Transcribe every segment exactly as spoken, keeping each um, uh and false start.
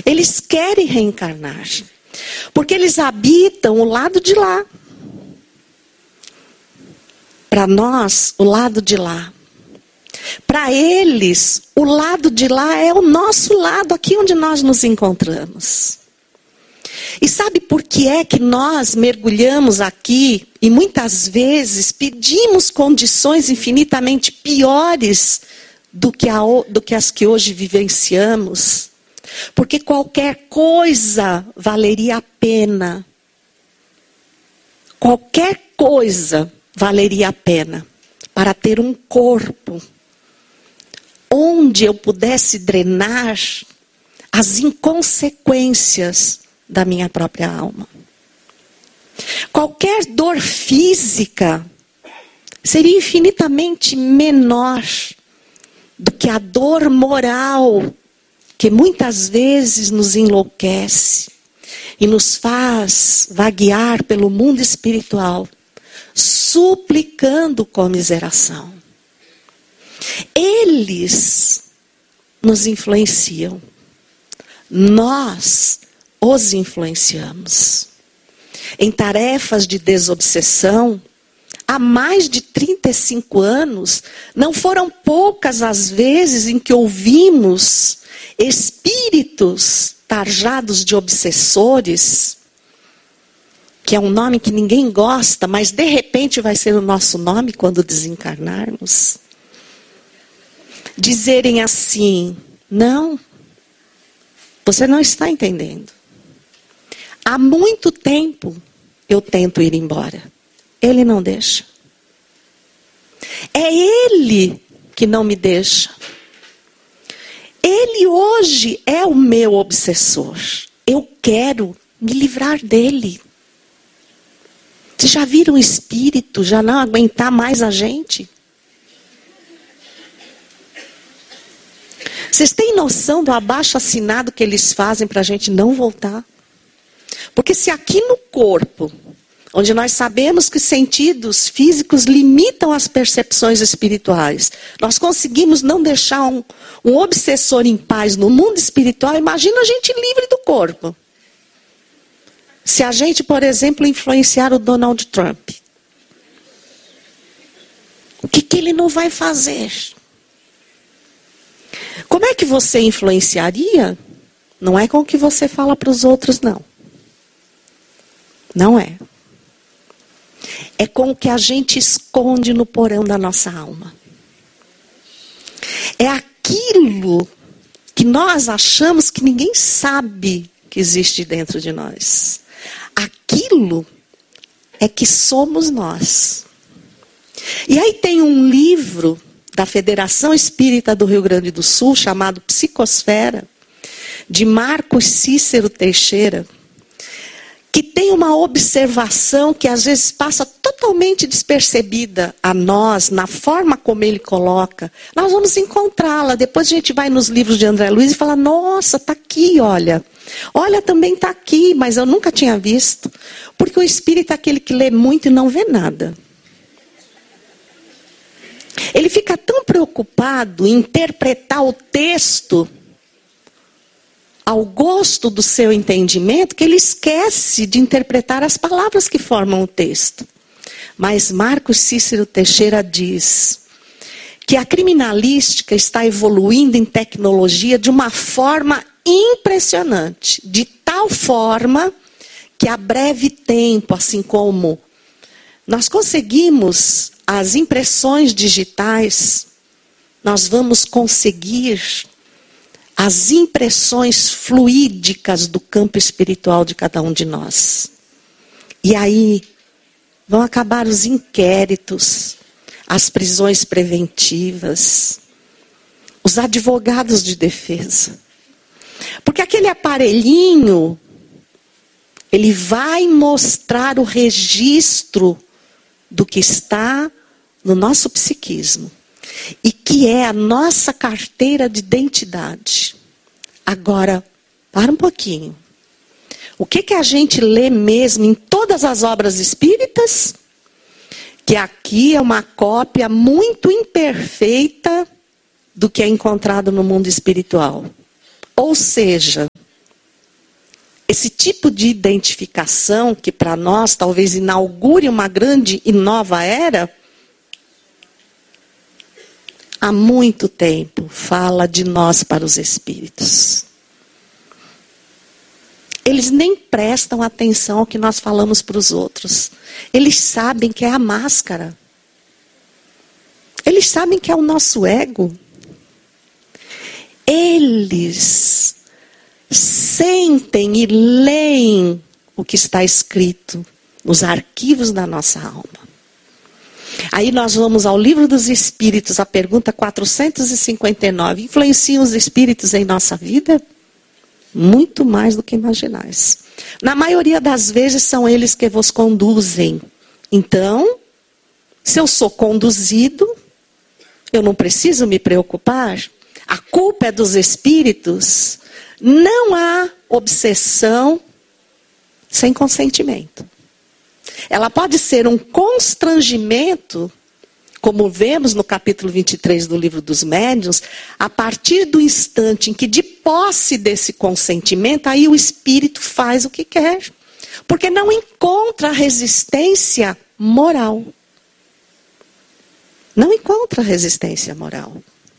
Eles querem reencarnar. Porque eles habitam o lado de lá. Para nós, o lado de lá. Para eles, o lado de lá é o nosso lado, aqui onde nós nos encontramos. E sabe por que é que nós mergulhamos aqui e muitas vezes pedimos condições infinitamente piores do que, a, do que as que hoje vivenciamos? Porque qualquer coisa valeria a pena. Qualquer coisa valeria a pena para ter um corpo onde eu pudesse drenar as inconsequências da minha própria alma. Qualquer dor física seria infinitamente menor do que a dor moral que muitas vezes nos enlouquece e nos faz vaguear pelo mundo espiritual, suplicando comiseração. Eles nos influenciam. Nós os influenciamos. Em tarefas de desobsessão, há mais de trinta e cinco anos, não foram poucas as vezes em que ouvimos espíritos tarjados de obsessores, que é um nome que ninguém gosta, mas de repente vai ser o nosso nome quando desencarnarmos, dizerem assim: não, você não está entendendo. Há muito tempo eu tento ir embora. Ele não deixa. É ele que não me deixa. Ele hoje é o meu obsessor. Eu quero me livrar dele. Vocês já viram o espírito já não aguentar mais a gente? Vocês têm noção do abaixo-assinado que eles fazem para a gente não voltar? Porque se aqui no corpo, onde nós sabemos que sentidos físicos limitam as percepções espirituais, nós conseguimos não deixar um, um obsessor em paz no mundo espiritual, imagina a gente livre do corpo. Se a gente, por exemplo, influenciar o Donald Trump, o que, que ele não vai fazer? Como é que você influenciaria? Não é com o que você fala para os outros, não. Não é. É com o que a gente esconde no porão da nossa alma. É aquilo que nós achamos que ninguém sabe que existe dentro de nós. Aquilo é que somos nós. E aí tem um livro da Federação Espírita do Rio Grande do Sul, chamado Psicosfera, de Marcos Cícero Teixeira, que tem uma observação que às vezes passa totalmente despercebida a nós, na forma como ele coloca. Nós vamos encontrá-la. Depois a gente vai nos livros de André Luiz e fala: nossa, está aqui, olha. Olha, também está aqui, mas eu nunca tinha visto. Porque o espírito é aquele que lê muito e não vê nada. Ele fica tão preocupado em interpretar o texto ao gosto do seu entendimento, que ele esquece de interpretar as palavras que formam o texto. Mas Marcos Cícero Teixeira diz que a criminalística está evoluindo em tecnologia de uma forma impressionante, de tal forma que a breve tempo, assim como nós conseguimos as impressões digitais, nós vamos conseguir as impressões fluídicas do campo espiritual de cada um de nós. E aí vão acabar os inquéritos, as prisões preventivas, os advogados de defesa. Porque aquele aparelhinho, ele vai mostrar o registro do que está no nosso psiquismo. E que é a nossa carteira de identidade. Agora, para um pouquinho. O que, que a gente lê mesmo em todas as obras espíritas? Que aqui é uma cópia muito imperfeita do que é encontrado no mundo espiritual. Ou seja, esse tipo de identificação, que para nós talvez inaugure uma grande e nova era, há muito tempo fala de nós para os espíritos. Eles nem prestam atenção ao que nós falamos para os outros. Eles sabem que é a máscara. Eles sabem que é o nosso ego. Eles sentem e leem o que está escrito nos arquivos da nossa alma. Aí nós vamos ao Livro dos Espíritos, a pergunta quatrocentos e cinquenta e nove. Influenciam os espíritos em nossa vida? Muito mais do que imaginais. Na maioria das vezes são eles que vos conduzem. Então, se eu sou conduzido, eu não preciso me preocupar. A culpa é dos espíritos. Não há obsessão sem consentimento. Ela pode ser um constrangimento, como vemos no capítulo vinte e três do Livro dos Médiuns, a partir do instante em que, de posse desse consentimento, aí o espírito faz o que quer. Porque não encontra resistência moral. Não encontra resistência moral.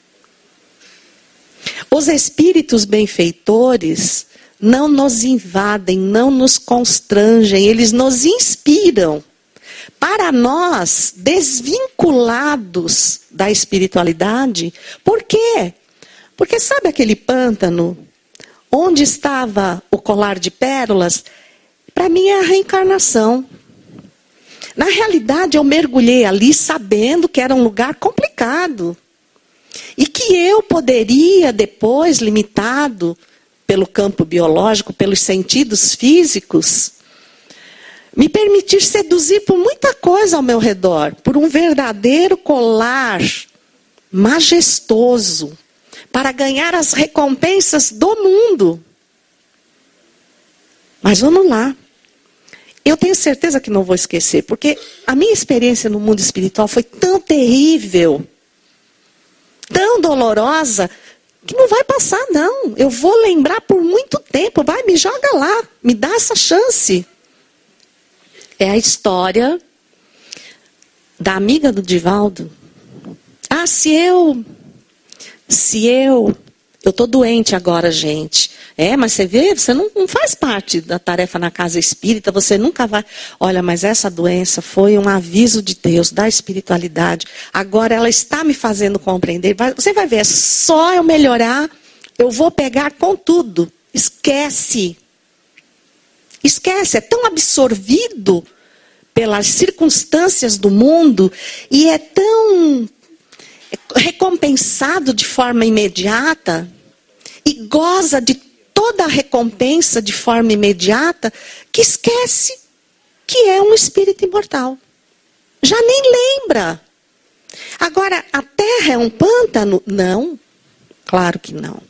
Os espíritos benfeitores não nos invadem, não nos constrangem, eles nos inspiram. Para nós, desvinculados da espiritualidade, por quê? Porque sabe aquele pântano onde estava o colar de pérolas? Para mim é a reencarnação. Na realidade, eu mergulhei ali sabendo que era um lugar complicado. E que eu poderia depois, limitado pelo campo biológico, pelos sentidos físicos, me permitir seduzir por muita coisa ao meu redor, por um verdadeiro colar majestoso, para ganhar as recompensas do mundo. Mas vamos lá. Eu tenho certeza que não vou esquecer, porque a minha experiência no mundo espiritual foi tão terrível, tão dolorosa, que não vai passar, não. Eu vou lembrar por muito tempo. Vai, me joga lá, me dá essa chance. É a história da amiga do Divaldo. Ah, se eu... Se eu... Eu estou doente agora, gente. É, mas você vê, você não, não faz parte da tarefa na casa espírita, você nunca vai... Olha, mas essa doença foi um aviso de Deus, da espiritualidade. Agora ela está me fazendo compreender. Vai, você vai ver, é só eu melhorar, eu vou pegar com tudo. Esquece. Esquece, é tão absorvido pelas circunstâncias do mundo e é tão recompensado de forma imediata e goza de toda a recompensa de forma imediata que esquece que é um espírito imortal. Já nem lembra. Agora, a Terra é um pântano? Não, claro que não.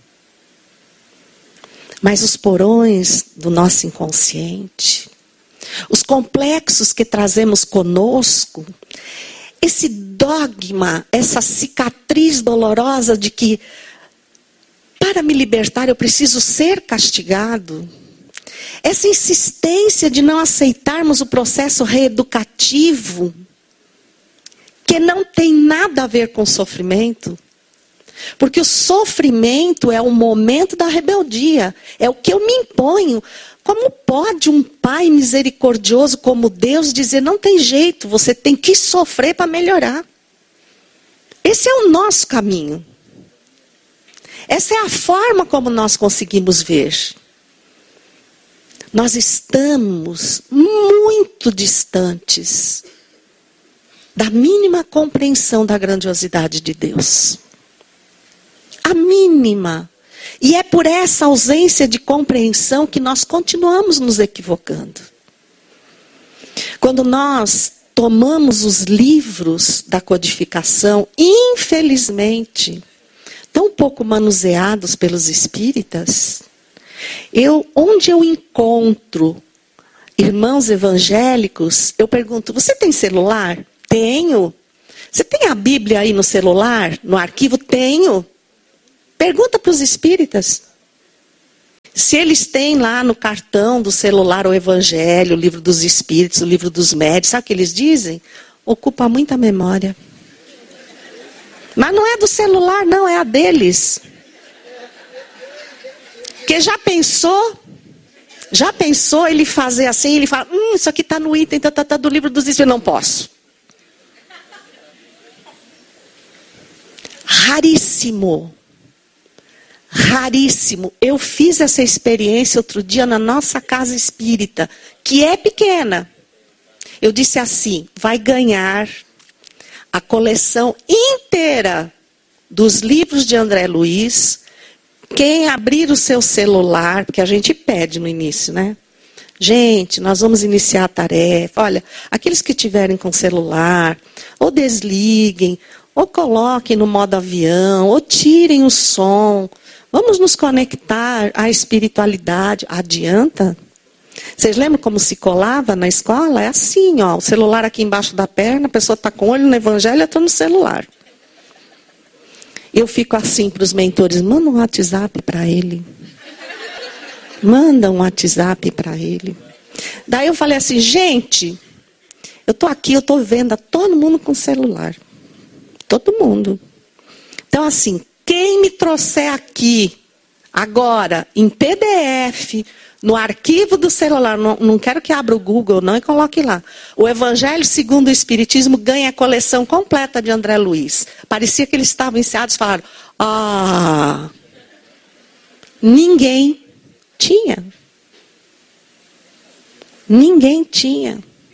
Mas os porões do nosso inconsciente, os complexos que trazemos conosco, esse dogma, essa cicatriz dolorosa de que para me libertar eu preciso ser castigado, essa insistência de não aceitarmos o processo reeducativo, que não tem nada a ver com sofrimento, porque o sofrimento é o momento da rebeldia, é o que eu me imponho. Como pode um pai misericordioso como Deus dizer, não tem jeito, você tem que sofrer para melhorar? Esse é o nosso caminho. Essa é a forma como nós conseguimos ver. Nós estamos muito distantes da mínima compreensão da grandiosidade de Deus. A mínima. E é por essa ausência de compreensão que nós continuamos nos equivocando. Quando nós tomamos os livros da codificação, infelizmente, tão pouco manuseados pelos espíritas, eu, onde eu encontro irmãos evangélicos, eu pergunto, você tem celular? Tenho. Você tem a Bíblia aí no celular, no arquivo? Tenho. Pergunta para os espíritas. Se eles têm lá no cartão do celular o Evangelho, o Livro dos Espíritos, o Livro dos Médiuns, sabe o que eles dizem? Ocupa muita memória. Mas não é do celular, não, é a deles. Porque já pensou? Já pensou ele fazer assim? Ele fala, hum, isso aqui está no item tá, tá, tá, do Livro dos Espíritos. Eu não posso. Raríssimo. Raríssimo. Eu fiz essa experiência outro dia na nossa casa espírita, que é pequena. Eu disse assim, vai ganhar a coleção inteira dos livros de André Luiz, quem abrir o seu celular, porque a gente pede no início, né? Gente, nós vamos iniciar a tarefa. Olha, aqueles que tiverem com celular, ou desliguem, ou coloquem no modo avião, ou tirem o som. Vamos nos conectar à espiritualidade. Adianta? Vocês lembram como se colava na escola? É assim, ó, o celular aqui embaixo da perna, a pessoa está com o olho no Evangelho e está no celular. Eu fico assim para os mentores, manda um WhatsApp para ele. Manda um WhatsApp para ele. Daí eu falei assim, gente, eu estou aqui, eu estou vendo a todo mundo com celular. Todo mundo. Então assim, quem me trouxer aqui, agora, em P D F, no arquivo do celular, não, não quero que abra o Google não e coloque lá. O Evangelho segundo o Espiritismo ganha a coleção completa de André Luiz. Parecia que eles estavam enseados e falaram, ah, ninguém tinha. Ninguém tinha.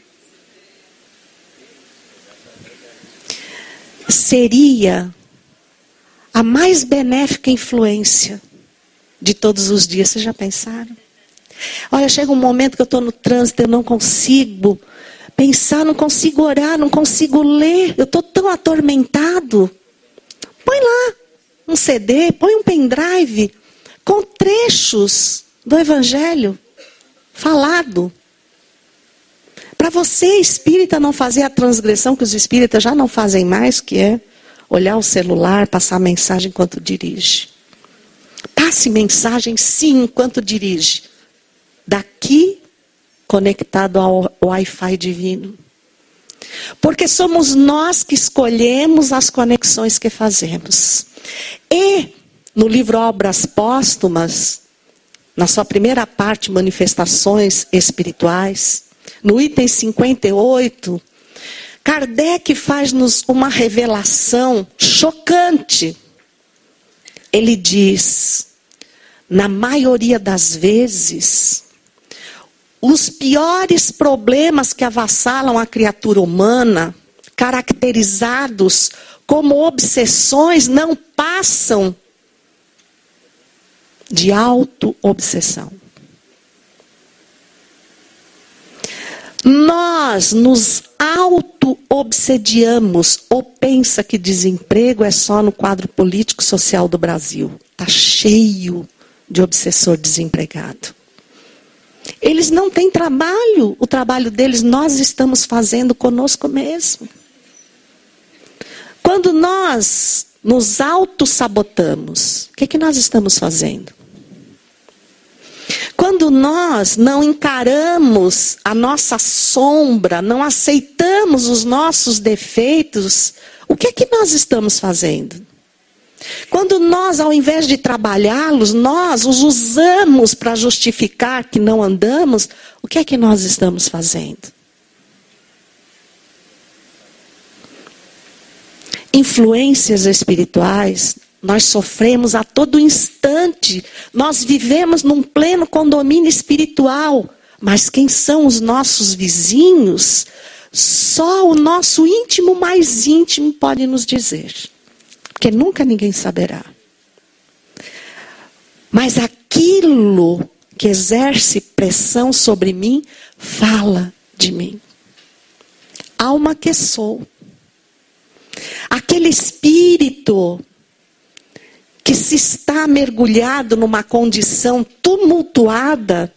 Seria a mais benéfica influência de todos os dias. Vocês já pensaram? Olha, chega um momento que eu estou no trânsito, eu não consigo pensar, não consigo orar, não consigo ler. Eu estou tão atormentado. Põe lá um C D, põe um pendrive com trechos do Evangelho falado. Para você, espírita, não fazer a transgressão que os espíritas já não fazem mais, que é olhar o celular, passar mensagem enquanto dirige. Passe mensagem sim enquanto dirige. Daqui, conectado ao Wi-Fi divino. Porque somos nós que escolhemos as conexões que fazemos. E, no livro Obras Póstumas, na sua primeira parte, Manifestações Espirituais, no item cinquenta e oito, Kardec faz-nos uma revelação chocante. Ele diz, na maioria das vezes, os piores problemas que avassalam a criatura humana, caracterizados como obsessões, não passam de auto-obsessão. Nós nos auto-obsediamos ou pensa que desemprego é só no quadro político social do Brasil. Está cheio de obsessor desempregado. Eles não têm trabalho. O trabalho deles nós estamos fazendo conosco mesmo. Quando nós nos auto-sabotamos, o que, que nós estamos fazendo? Quando nós não encaramos a nossa sombra, não aceitamos os nossos defeitos, o que é que nós estamos fazendo? Quando nós, ao invés de trabalhá-los, nós os usamos para justificar que não andamos, o que é que nós estamos fazendo? Influências espirituais, nós sofremos a todo instante. Nós vivemos num pleno condomínio espiritual. Mas quem são os nossos vizinhos? Só o nosso íntimo mais íntimo pode nos dizer. Porque nunca ninguém saberá. Mas aquilo que exerce pressão sobre mim, fala de mim. Alma que sou. Aquele espírito que se está mergulhado numa condição tumultuada,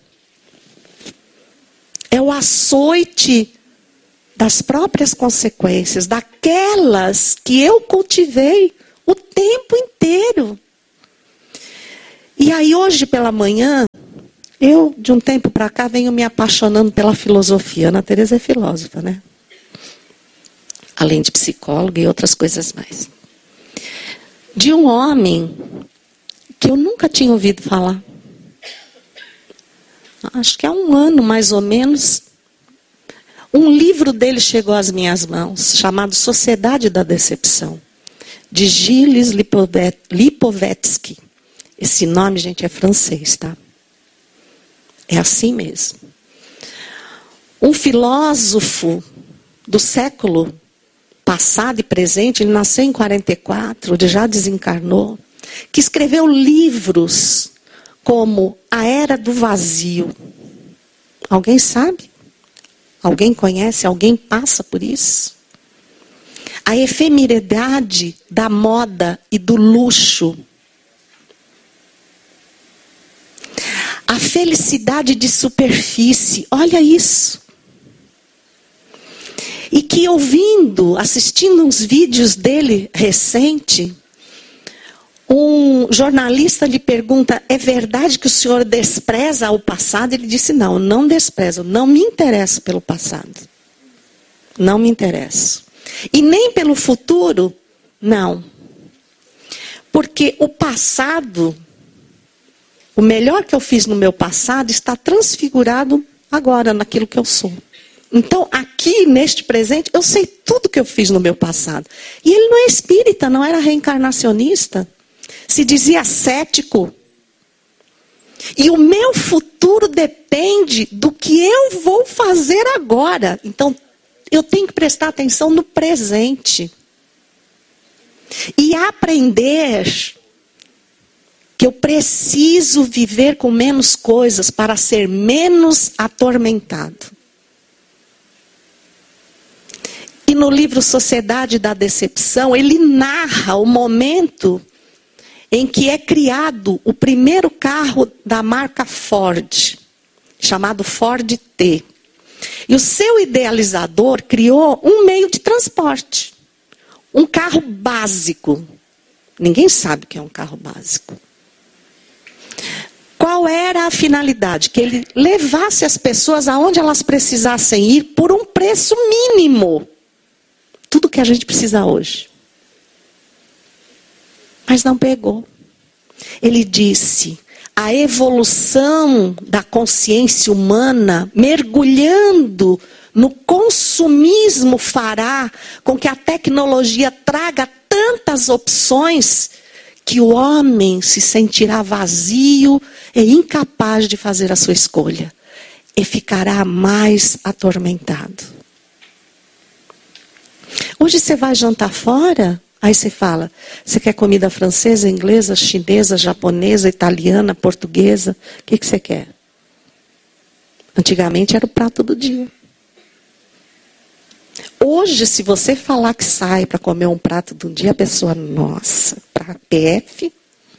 é o açoite das próprias consequências, daquelas que eu cultivei o tempo inteiro. E aí hoje pela manhã, eu de um tempo para cá venho me apaixonando pela filosofia. Ana Teresa é filósofa, né? Além de psicóloga e outras coisas mais. De um homem que eu nunca tinha ouvido falar. Acho que há um ano mais ou menos, um livro dele chegou às minhas mãos, chamado Sociedade da Decepção, de Gilles Lipovetsky. Esse nome, gente, é francês, tá? É assim mesmo. Um filósofo do século passado e presente, ele nasceu em quarenta e quatro, ele já desencarnou, que escreveu livros como A Era do Vazio. Alguém sabe? Alguém conhece? Alguém passa por isso? A efemeridade da moda e do luxo. A felicidade de superfície. Olha isso. E que ouvindo, assistindo uns vídeos dele recente, um jornalista lhe pergunta, é verdade que o senhor despreza o passado? Ele disse, não, não desprezo, não me interesso pelo passado. Não me interesso. E nem pelo futuro, não. Porque o passado, o melhor que eu fiz no meu passado está transfigurado agora naquilo que eu sou. Então, aqui, neste presente, eu sei tudo que eu fiz no meu passado. E ele não é espírita, não era reencarnacionista. Se dizia cético. E o meu futuro depende do que eu vou fazer agora. Então, eu tenho que prestar atenção no presente. E aprender que eu preciso viver com menos coisas para ser menos atormentado. E no livro Sociedade da Decepção, ele narra o momento em que é criado o primeiro carro da marca Ford, chamado Ford T. E o seu idealizador criou um meio de transporte, um carro básico. Ninguém sabe o que é um carro básico. Qual era a finalidade? Que ele levasse as pessoas aonde elas precisassem ir por um preço mínimo. Tudo que a gente precisa hoje. Mas não pegou. Ele disse, a evolução da consciência humana, mergulhando no consumismo, fará com que a tecnologia traga tantas opções que o homem se sentirá vazio e incapaz de fazer a sua escolha. E ficará mais atormentado. Hoje você vai jantar fora, aí você fala, você quer comida francesa, inglesa, chinesa, japonesa, italiana, portuguesa? O que, que você quer? Antigamente era o prato do dia. Hoje, se você falar que sai para comer um prato do dia, a pessoa, nossa, para P F?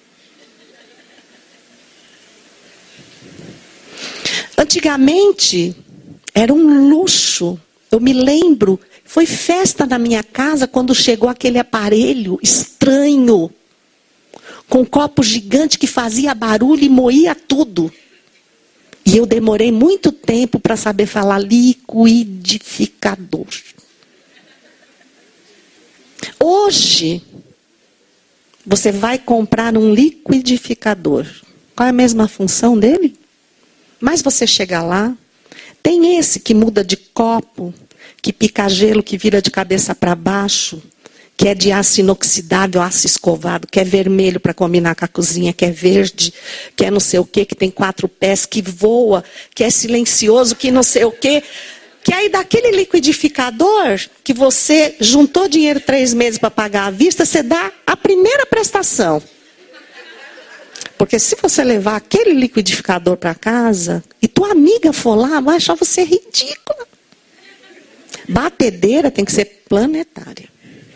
Antigamente, era um luxo. Eu me lembro, foi festa na minha casa quando chegou aquele aparelho estranho, com um copo gigante que fazia barulho e moía tudo. E eu demorei muito tempo para saber falar liquidificador. Hoje, você vai comprar um liquidificador. Qual é a mesma função dele? Mas você chega lá, tem esse que muda de copo, que pica gelo, que vira de cabeça para baixo, que é de aço inoxidável, aço escovado, que é vermelho para combinar com a cozinha, que é verde, que é não sei o quê, que tem quatro pés, que voa, que é silencioso, que não sei o quê. Que aí daquele liquidificador, que você juntou dinheiro três meses para pagar à vista, você dá a primeira prestação. Porque se você levar aquele liquidificador para casa, e tua amiga for lá, vai achar você ridícula. Batedeira tem que ser planetária.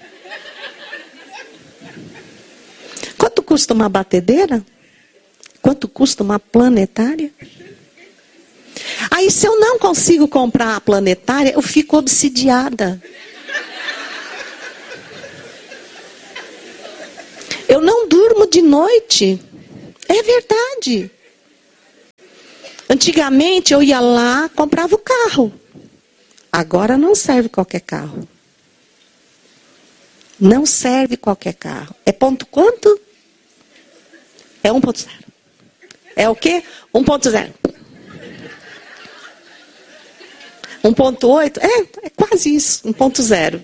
Quanto custa uma batedeira? Quanto custa uma planetária? Aí se eu não consigo comprar a planetária, eu fico obsidiada. Eu não durmo de noite. É verdade. Antigamente eu ia lá, comprava o carro. Agora não serve qualquer carro. Não serve qualquer carro. É ponto quanto? É um ponto zero. É o quê? um ponto zero. um ponto oito? É, é quase isso. um ponto zero.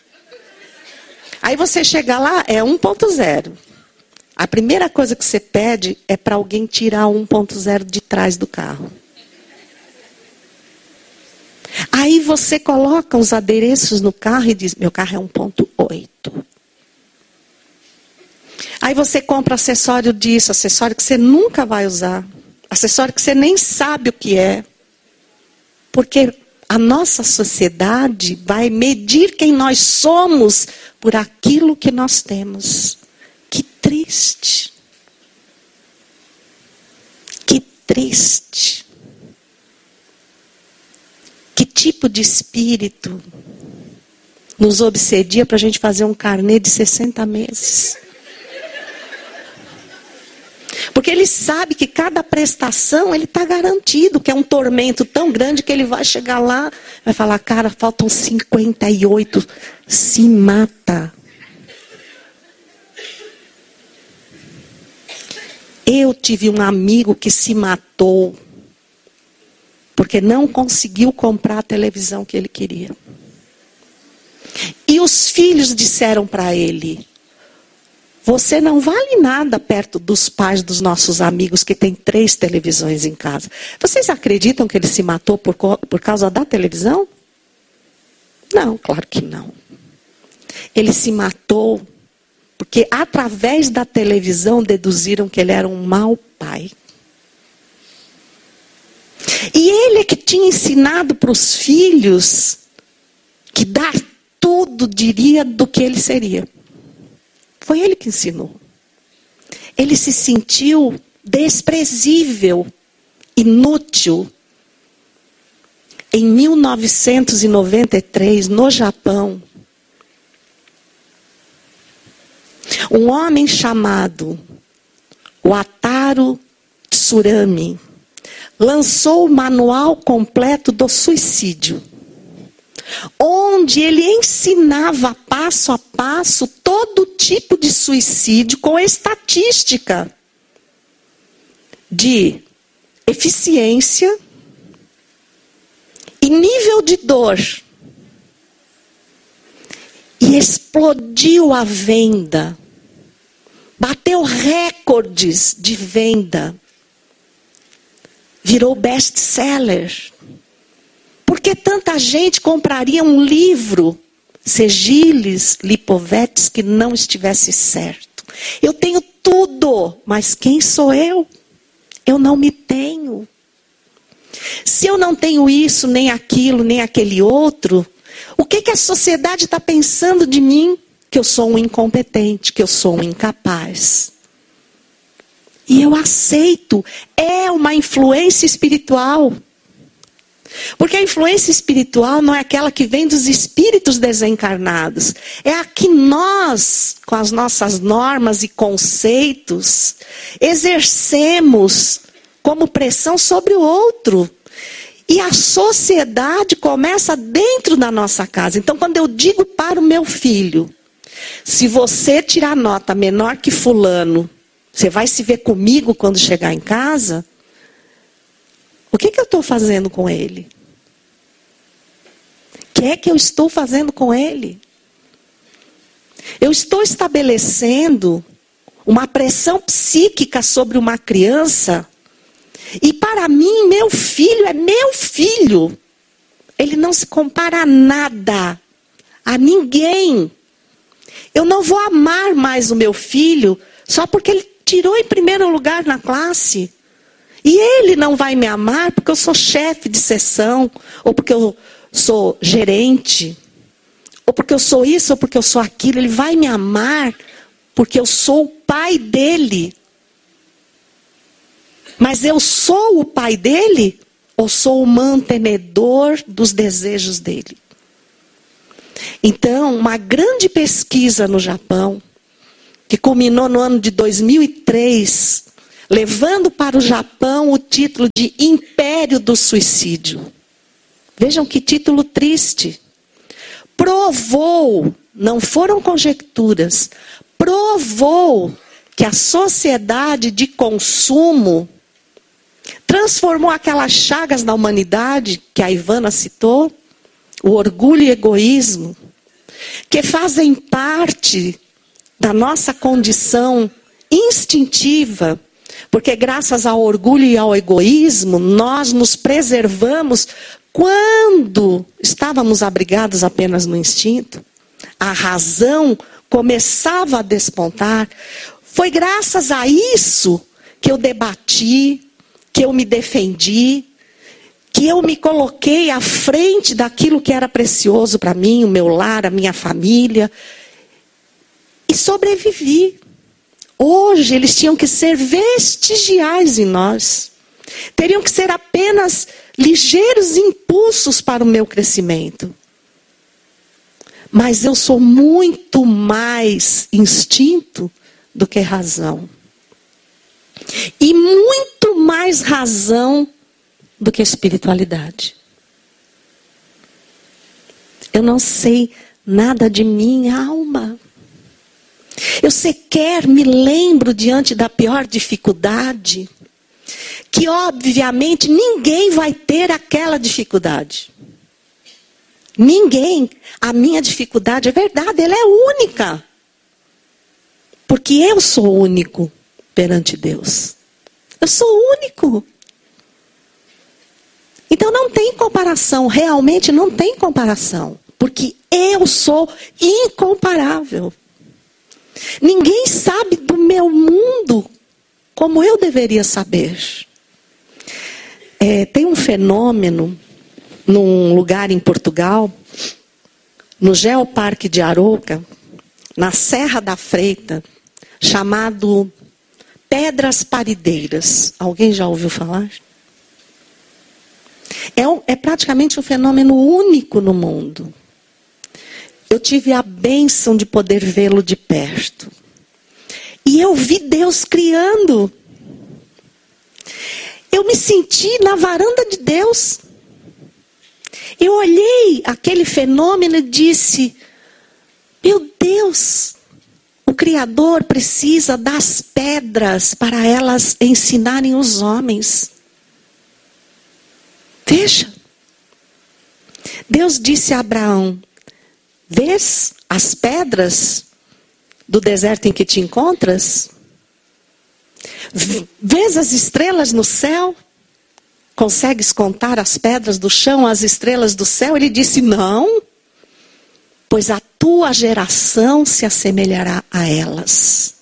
Aí você chega lá, é um ponto zero. A primeira coisa que você pede é para alguém tirar o um ponto zero de trás do carro. Aí você coloca os adereços no carro e diz, meu carro é um ponto oito. Aí você compra acessório disso, acessório que você nunca vai usar. Acessório que você nem sabe o que é. Porque a nossa sociedade vai medir quem nós somos por aquilo que nós temos. Que triste. Que triste. Que tipo de espírito nos obsedia para a gente fazer um carnê de sessenta meses? Porque ele sabe que cada prestação ele está garantido, que é um tormento tão grande que ele vai chegar lá, vai falar, cara, faltam cinquenta e oito, se mata. Eu tive um amigo que se matou, porque não conseguiu comprar a televisão que ele queria. E os filhos disseram para ele, você não vale nada perto dos pais dos nossos amigos que têm três televisões em casa. Vocês acreditam que ele se matou por, por causa da televisão? Não, claro que não. Ele se matou porque através da televisão deduziram que ele era um mau pai. E ele é que tinha ensinado para os filhos que dar tudo diria do que ele seria. Foi ele que ensinou. Ele se sentiu desprezível, inútil. Em mil novecentos e noventa e três, no Japão, um homem chamado Wataru Tsurami lançou o manual completo do suicídio, onde ele ensinava passo a passo todo tipo de suicídio com estatística de eficiência e nível de dor. E explodiu a venda. Bateu recordes de venda. Virou best-seller. Por que tanta gente compraria um livro, Segilis Lipovetsky, que não estivesse certo? Eu tenho tudo, mas quem sou eu? Eu não me tenho. Se eu não tenho isso, nem aquilo, nem aquele outro, o que, que a sociedade está pensando de mim? Que eu sou um incompetente, que eu sou um incapaz. E eu aceito. É uma influência espiritual. Porque a influência espiritual não é aquela que vem dos espíritos desencarnados. É a que nós, com as nossas normas e conceitos, exercemos como pressão sobre o outro. E a sociedade começa dentro da nossa casa. Então, quando eu digo para o meu filho, se você tirar nota menor que fulano, você vai se ver comigo quando chegar em casa? O que, que eu estou fazendo com ele? O que é que eu estou fazendo com ele? Eu estou estabelecendo uma pressão psíquica sobre uma criança. E para mim, meu filho é meu filho. Ele não se compara a nada, a ninguém. Eu não vou amar mais o meu filho só porque ele tirou em primeiro lugar na classe. E ele não vai me amar porque eu sou chefe de seção, ou porque eu sou gerente, ou porque eu sou isso, ou porque eu sou aquilo. Ele vai me amar porque eu sou o pai dele. Mas eu sou o pai dele ou sou o mantenedor dos desejos dele? Então, uma grande pesquisa no Japão, que culminou no ano de dois mil e três, levando para o Japão o título de Império do Suicídio. Vejam que título triste. Provou, não foram conjecturas, provou que a sociedade de consumo transformou aquelas chagas da humanidade que a Ivana citou, o orgulho e o egoísmo, que fazem parte da nossa condição instintiva, porque graças ao orgulho e ao egoísmo, nós nos preservamos quando estávamos abrigados apenas no instinto. A razão começava a despontar. Foi graças a isso que eu debati, que eu me defendi, que eu me coloquei à frente daquilo que era precioso para mim, o meu lar, a minha família, e sobrevivi. Hoje eles tinham que ser vestigiais em nós. Teriam que ser apenas ligeiros impulsos para o meu crescimento. Mas eu sou muito mais instinto do que razão. E muito mais razão do que espiritualidade. Eu não sei nada de minha alma. Eu sequer me lembro diante da pior dificuldade, que obviamente ninguém vai ter aquela dificuldade. Ninguém. A minha dificuldade é verdade, ela é única. Porque eu sou único perante Deus. Eu sou único. Então não tem comparação, realmente não tem comparação. Porque eu sou incomparável. Ninguém sabe do meu mundo como eu deveria saber. É, tem um fenômeno num lugar em Portugal, no Geoparque de Arouca, na Serra da Freita, chamado Pedras Parideiras. Alguém já ouviu falar? É, um, é praticamente um fenômeno único no mundo. Eu tive a bênção de poder vê-lo de perto. E eu vi Deus criando. Eu me senti na varanda de Deus. Eu olhei aquele fenômeno e disse: meu Deus, o Criador precisa das pedras para elas ensinarem os homens. Veja. Deus disse a Abraão: vês as pedras do deserto em que te encontras? Vês as estrelas no céu? Consegues contar as pedras do chão, as estrelas do céu? Ele disse: não, pois a tua geração se assemelhará a elas.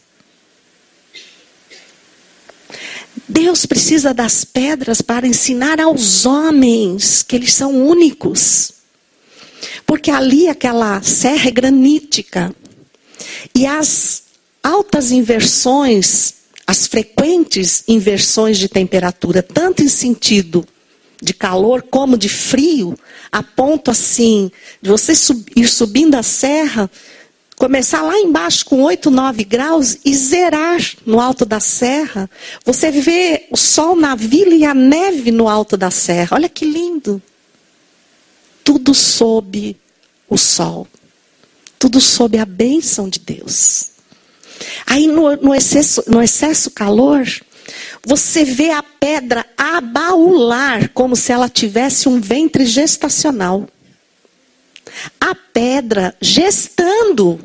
Deus precisa das pedras para ensinar aos homens que eles são únicos. Porque ali aquela serra é granítica. E as altas inversões, as frequentes inversões de temperatura, tanto em sentido de calor como de frio, a ponto assim, de você sub, ir subindo a serra, começar lá embaixo com oito, nove graus e zerar no alto da serra. Você vê o sol na vila e a neve no alto da serra. Olha que lindo. Tudo sob o sol. Tudo sob a bênção de Deus. Aí no, no, excesso, no excesso calor, você vê a pedra abaular como se ela tivesse um ventre gestacional. A pedra gestando.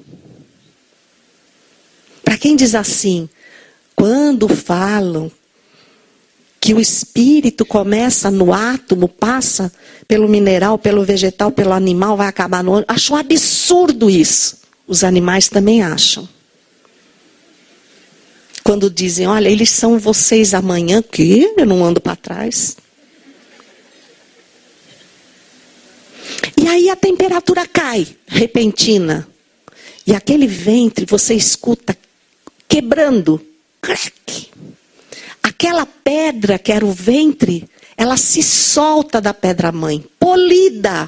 Para quem diz assim, quando falam que o espírito começa no átomo, passa pelo mineral, pelo vegetal, pelo animal, vai acabar no... Acho um absurdo isso. Os animais também acham. Quando dizem, olha, eles são vocês amanhã, que eu não ando para trás. E aí a temperatura cai, repentina. E aquele ventre, você escuta quebrando. Crack. Aquela pedra que era o ventre, ela se solta da pedra-mãe. Polida.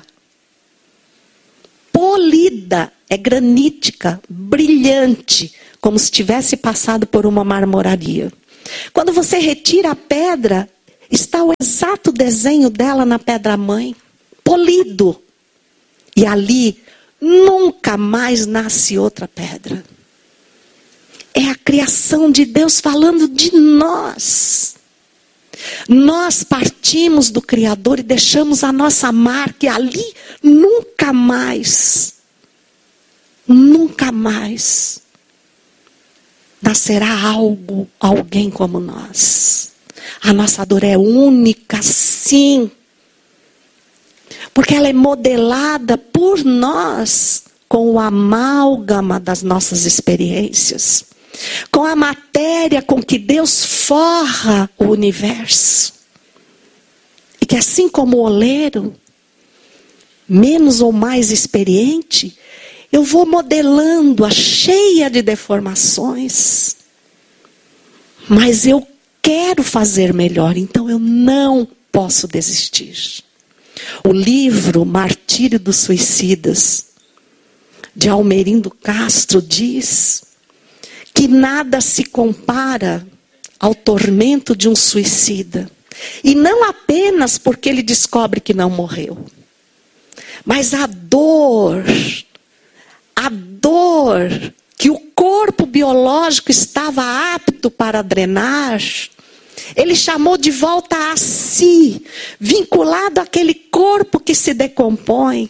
Polida. É granítica, brilhante, como se tivesse passado por uma marmoraria. Quando você retira a pedra, está o exato desenho dela na pedra-mãe, polido. E ali nunca mais nasce outra pedra. É a criação de Deus falando de nós. Nós partimos do Criador e deixamos a nossa marca, e ali nunca mais, nunca mais nascerá algo, alguém como nós. A nossa dor é única, sim, porque ela é modelada por nós com o amálgama das nossas experiências, com a matéria com que Deus forra o universo. E que assim como o oleiro, menos ou mais experiente, eu vou modelando-a cheia de deformações. Mas eu quero fazer melhor, então eu não posso desistir. O livro Martírio dos Suicidas, de Almerindo Castro, diz que nada se compara ao tormento de um suicida. E não apenas porque ele descobre que não morreu, mas a dor, a dor que o corpo biológico estava apto para drenar, ele chamou de volta a si, vinculado àquele corpo que se decompõe.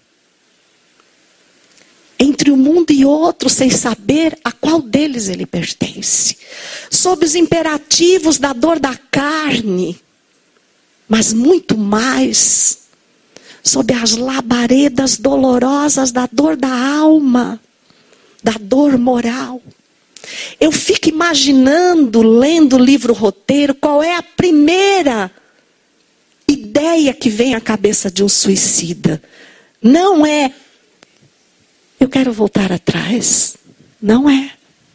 Entre um mundo e outro, sem saber a qual deles ele pertence. Sob os imperativos da dor da carne, mas muito mais, sob as labaredas dolorosas da dor da alma, da dor moral. Eu fico imaginando, lendo o livro roteiro, qual é a primeira ideia que vem à cabeça de um suicida. Não é, eu quero voltar atrás. Não é.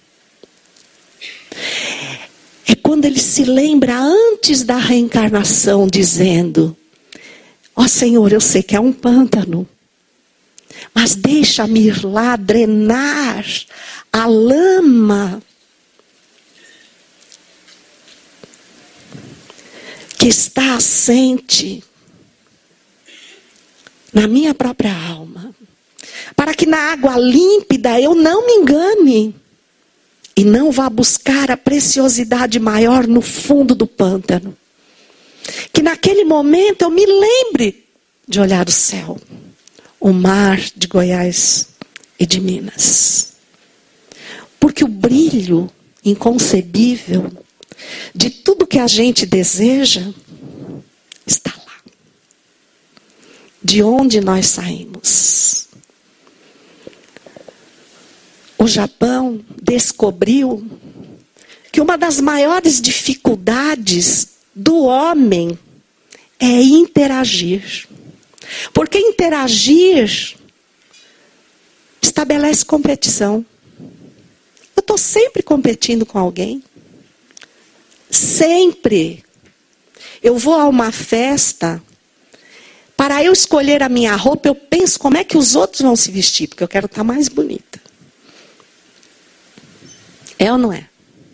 É quando ele se lembra antes da reencarnação, dizendo: ó Senhor, eu sei que é um pântano, mas deixa-me ir lá drenar a lama que está assente na minha própria alma, para que na água límpida eu não me engane e não vá buscar a preciosidade maior no fundo do pântano. Que naquele momento eu me lembre de olhar o céu, o mar de Goiás e de Minas. Porque o brilho inconcebível de tudo que a gente deseja está lá. De onde nós saímos. O Japão descobriu que uma das maiores dificuldades do homem é interagir. Porque interagir estabelece competição. Eu estou sempre competindo com alguém. Sempre. Eu vou a uma festa, para eu escolher a minha roupa, eu penso como é que os outros vão se vestir, porque eu quero estar mais bonita. É ou não é?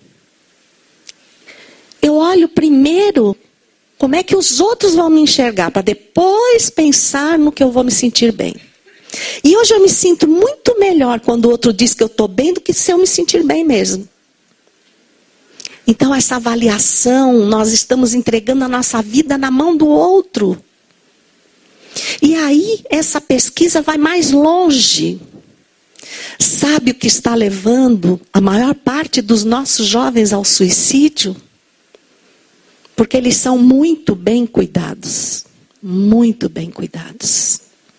Eu olho primeiro como é que os outros vão me enxergar, para depois pensar no que eu vou me sentir bem. E hoje eu me sinto muito melhor quando o outro diz que eu estou bem do que se eu me sentir bem mesmo. Então essa avaliação, nós estamos entregando a nossa vida na mão do outro. E aí essa pesquisa vai mais longe. Sabe o que está levando a maior parte dos nossos jovens ao suicídio? Porque eles são muito bem cuidados. Muito bem cuidados.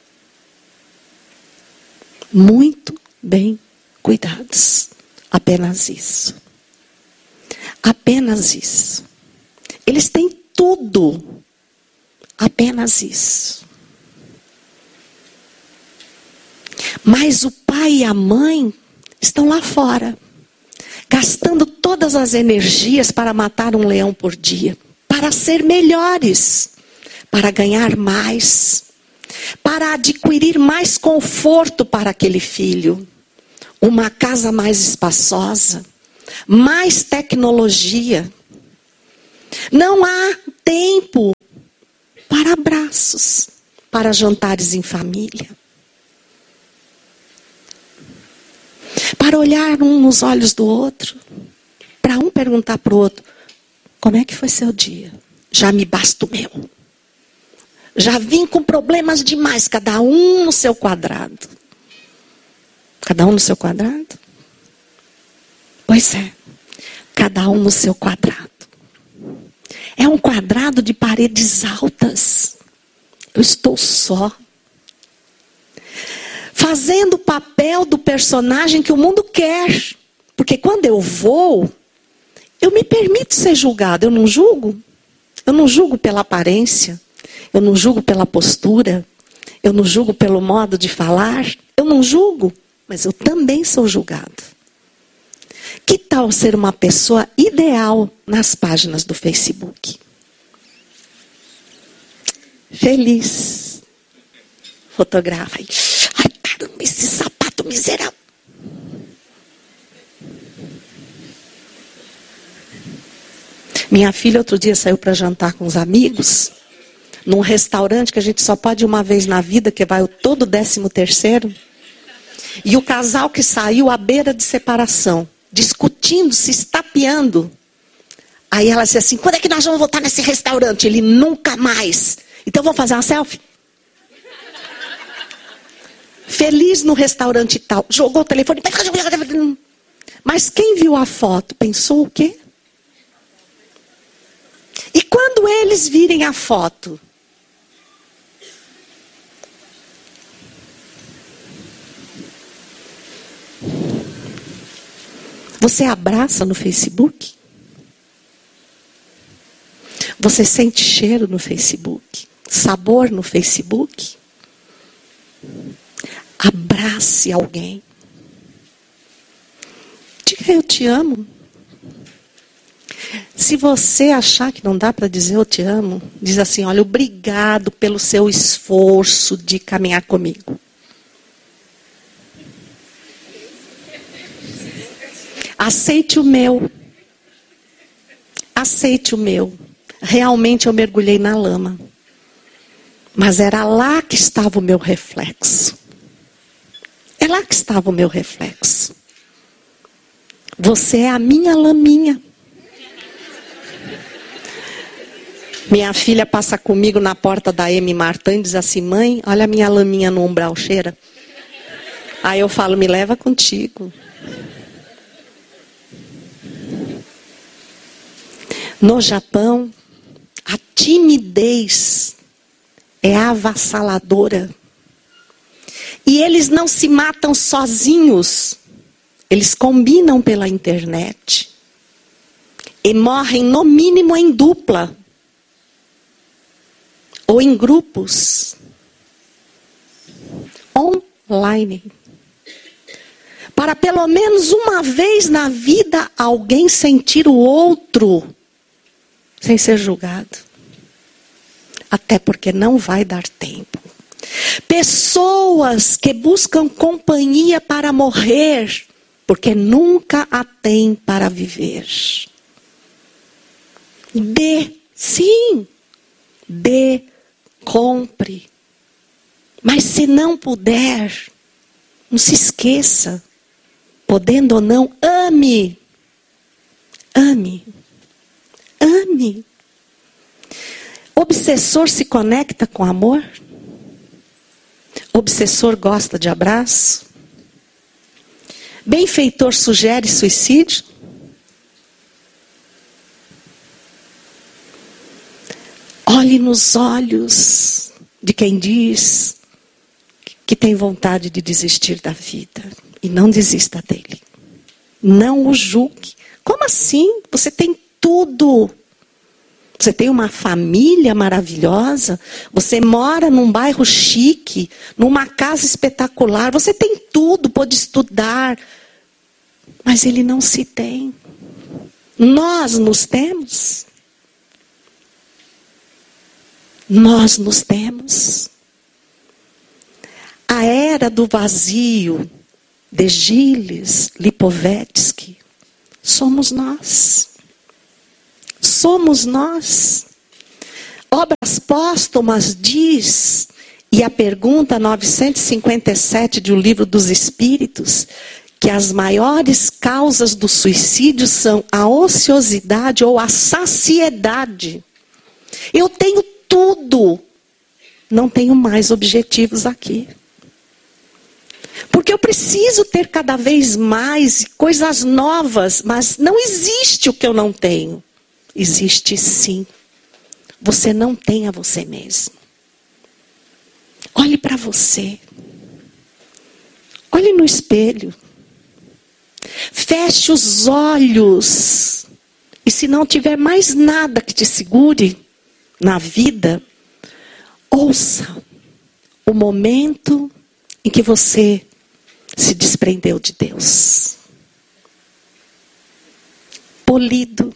Muito bem cuidados. Apenas isso. Apenas isso. Eles têm tudo. Apenas isso. Mas o pai e a mãe estão lá fora, gastando todas as energias para matar um leão por dia, para ser melhores, para ganhar mais, para adquirir mais conforto para aquele filho, uma casa mais espaçosa, mais tecnologia. Não há tempo para abraços, para jantares em família. Para olhar um nos olhos do outro. Para um perguntar para o outro, como é que foi seu dia? Já me basta o meu. Já vim com problemas demais, cada um no seu quadrado. Cada um no seu quadrado? Pois é, cada um no seu quadrado. É um quadrado de paredes altas. Eu estou só. Fazendo o papel do personagem que o mundo quer. Porque quando eu vou, eu me permito ser julgado. Eu não julgo. Eu não julgo pela aparência. Eu não julgo pela postura. Eu não julgo pelo modo de falar. Eu não julgo. Mas eu também sou julgado. Que tal ser uma pessoa ideal nas páginas do Facebook? Feliz. Fotografa. Ai, caramba, esse sapato miserável. Minha filha outro dia saiu para jantar com os amigos. Num restaurante que a gente só pode ir uma vez na vida, que vai o todo décimo terceiro. E o casal que saiu à beira de separação. Discutindo, se estapeando. Aí ela disse assim, quando é que nós vamos voltar nesse restaurante? Ele, nunca mais. Então vamos fazer uma selfie? Feliz no restaurante e tal. Jogou o telefone. Mas quem viu a foto pensou o quê? E quando eles virem a foto? Você abraça no Facebook? Você sente cheiro no Facebook? Sabor no Facebook? Abrace alguém. Diga eu te amo. Se você achar que não dá para dizer eu te amo, diz assim, olha, obrigado pelo seu esforço de caminhar comigo. Aceite o meu. Aceite o meu. Realmente eu mergulhei na lama. Mas era lá que estava o meu reflexo. É lá que estava o meu reflexo. Você é a minha laminha. Minha filha passa comigo na porta da M. Martin e diz assim, mãe, olha a minha laminha no umbral, cheira. Aí eu falo, me leva contigo. No Japão, a timidez é avassaladora. E eles não se matam sozinhos. Eles combinam pela internet. E morrem no mínimo em dupla. Ou em grupos. Online. Para pelo menos uma vez na vida alguém sentir o outro sem ser julgado. Até porque não vai dar tempo. Pessoas que buscam companhia para morrer, porque nunca a têm para viver. Dê, sim, dê, compre. Mas se não puder, não se esqueça, podendo ou não, ame. Ame. Ame. Obsessor se conecta com amor? Obsessor gosta de abraço? Benfeitor sugere suicídio? Olhe nos olhos de quem diz que tem vontade de desistir da vida. E não desista dele. Não o julgue. Como assim? Você tem tudo. Você tem uma família maravilhosa. Você mora num bairro chique. Numa casa espetacular. Você tem tudo, pode estudar. Mas ele não se tem. Nós nos temos. Nós nos temos. A era do vazio de Gilles Lipovetsky somos nós. Somos nós. Obras Póstumas diz, e a pergunta novecentos e cinquenta e sete do Livro dos Espíritos, que as maiores causas do suicídio são a ociosidade ou a saciedade. Eu tenho tudo, não tenho mais objetivos aqui. Porque eu preciso ter cada vez mais coisas novas, mas não existe o que eu não tenho. Existe sim. Você não tem a você mesmo. Olhe para você. Olhe no espelho. Feche os olhos. E se não tiver mais nada que te segure na vida, ouça o momento em que você se desprendeu de Deus. Polido.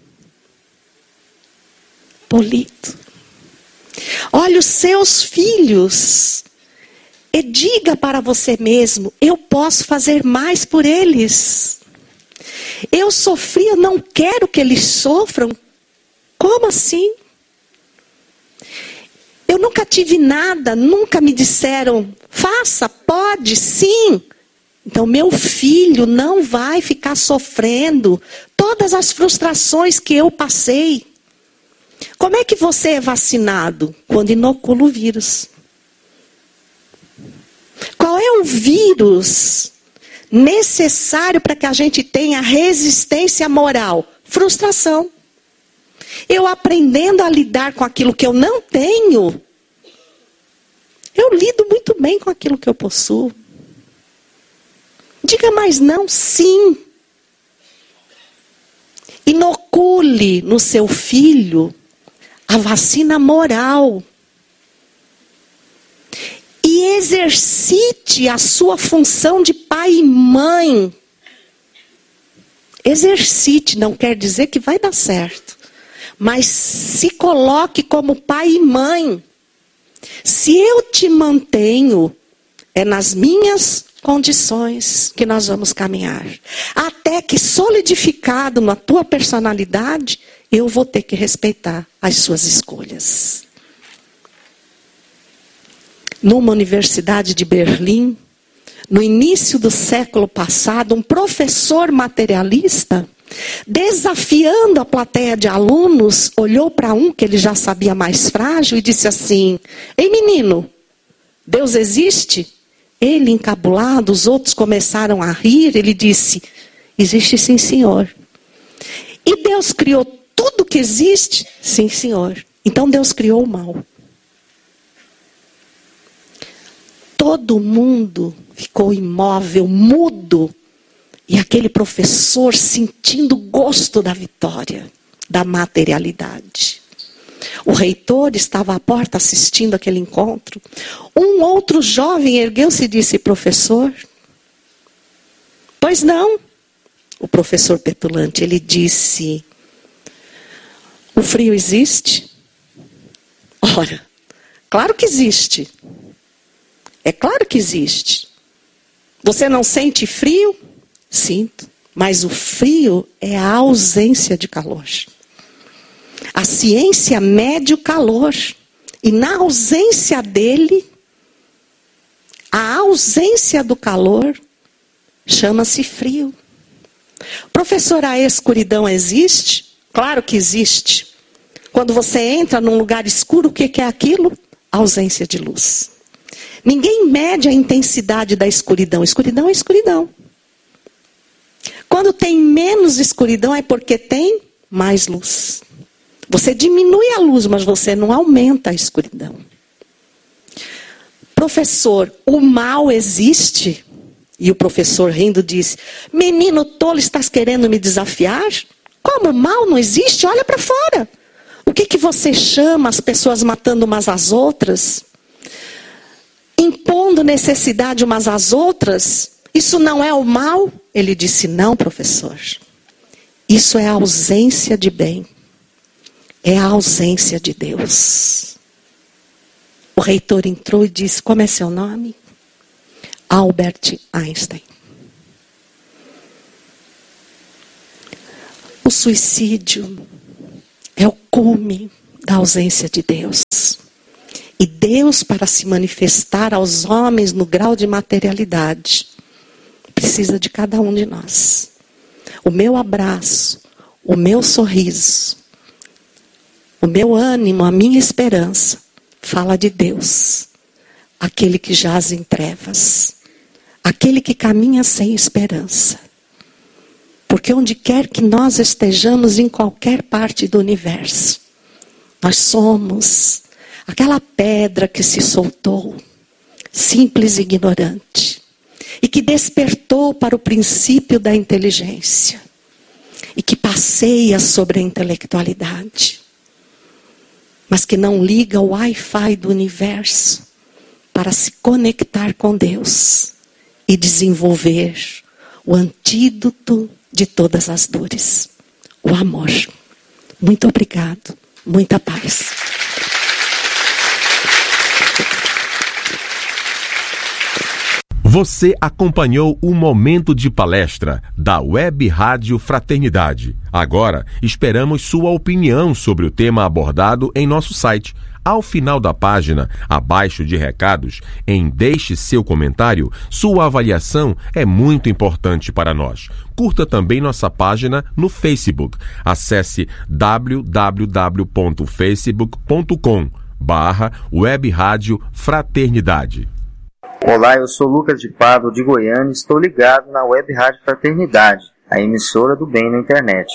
Polido. Olhe os seus filhos e diga para você mesmo, eu posso fazer mais por eles. Eu sofri, eu não quero que eles sofram. Como assim? Eu nunca tive nada, nunca me disseram, faça, pode, sim. Então, meu filho não vai ficar sofrendo todas as frustrações que eu passei. Como é que você é vacinado? Quando inocula o vírus. Qual é o vírus necessário para que a gente tenha resistência moral? Frustração. Eu aprendendo a lidar com aquilo que eu não tenho, eu lido muito bem com aquilo que eu possuo. Diga mais não, sim. Inocule no seu filho a vacina moral. E exercite a sua função de pai e mãe. Exercite, não quer dizer que vai dar certo. Mas se coloque como pai e mãe. Se eu te mantenho, é nas minhas condições que nós vamos caminhar. Até que solidificado na tua personalidade, eu vou ter que respeitar as suas escolhas. Numa universidade de Berlim, no início do século passado, um professor materialista, desafiando a plateia de alunos, olhou para um que ele já sabia mais frágil e disse assim, ei menino, Deus existe? Ele encabulado, os outros começaram a rir, ele disse, existe sim senhor. E Deus criou tudo que existe? Sim senhor. Então Deus criou o mal. Todo mundo ficou imóvel, mudo. E aquele professor sentindo o gosto da vitória, da materialidade. O reitor estava à porta assistindo aquele encontro. Um outro jovem ergueu-se e disse, professor, pois não. O professor petulante, ele disse, o frio existe? Ora, claro que existe. É claro que existe. Você não sente frio? Sinto. Mas o frio é a ausência de calor. A ciência mede o calor. E na ausência dele, a ausência do calor chama-se frio. Professor, a escuridão existe? Claro que existe. Quando você entra num lugar escuro, o que é aquilo? Ausência de luz. Ninguém mede a intensidade da escuridão. Escuridão é escuridão. Quando tem menos escuridão é porque tem mais luz. Você diminui a luz, mas você não aumenta a escuridão. Professor, o mal existe? E o professor rindo disse, menino tolo, estás querendo me desafiar? Como o mal não existe? Olha para fora. O que, que você chama as pessoas matando umas às outras? Impondo necessidade umas às outras? Isso não é o mal? Ele disse, não, professor. Isso é a ausência de bem. É a ausência de Deus. O reitor entrou e disse, como é seu nome? Albert Einstein. O suicídio é o cume da ausência de Deus. E Deus, para se manifestar aos homens no grau de materialidade, precisa de cada um de nós. O meu abraço, o meu sorriso, o meu ânimo, a minha esperança, fala de Deus. Aquele que jaz em trevas. Aquele que caminha sem esperança. Porque onde quer que nós estejamos, em qualquer parte do universo, nós somos aquela pedra que se soltou, simples e ignorante, e que despertou para o princípio da inteligência, e que passeia sobre a intelectualidade, mas que não liga o Wi-Fi do universo para se conectar com Deus e desenvolver o antídoto de todas as dores, o amor. Muito obrigado, muita paz. Você acompanhou o Momento de Palestra da Web Rádio Fraternidade. Agora, esperamos sua opinião sobre o tema abordado em nosso site. Ao final da página, abaixo de recados, em Deixe seu comentário, sua avaliação é muito importante para nós. Curta também nossa página no Facebook. Acesse w w w ponto facebook ponto com barra Web Rádio Fraternidade. Olá, eu sou Lucas de Pádua, de Goiânia, e estou ligado na Web Rádio Fraternidade, a emissora do bem na internet.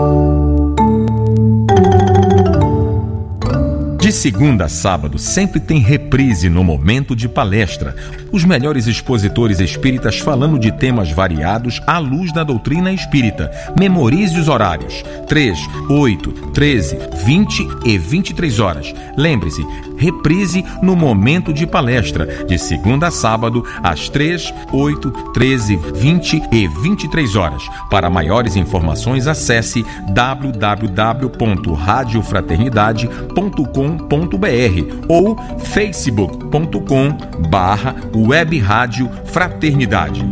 De segunda a sábado, sempre tem reprise no Momento de Palestra. Os melhores expositores espíritas falando de temas variados à luz da doutrina espírita. Memorize os horários: três, oito, treze, vinte e vinte e três horas. Lembre-se, reprise no Momento de Palestra, de segunda a sábado, às três, oito, treze, vinte e vinte e três horas. Para maiores informações, acesse w w w ponto rádio fraternidade ponto com ponto b r ou facebook ponto com barra Web Rádio Fraternidade.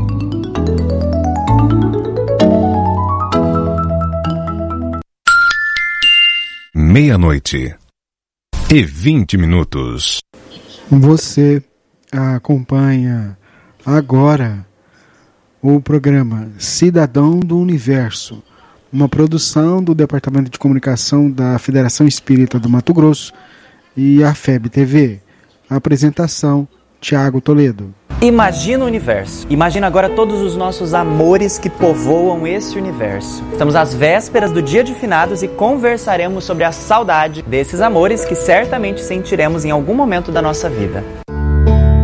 Meia-noite e vinte minutos. Você acompanha agora o programa Cidadão do Universo, uma produção do Departamento de Comunicação da Federação Espírita do Mato Grosso e a F E B T V. A apresentação, Tiago Toledo. Imagina o universo. Imagina agora todos os nossos amores que povoam esse universo. Estamos às vésperas do Dia de Finados e conversaremos sobre a saudade desses amores que certamente sentiremos em algum momento da nossa vida.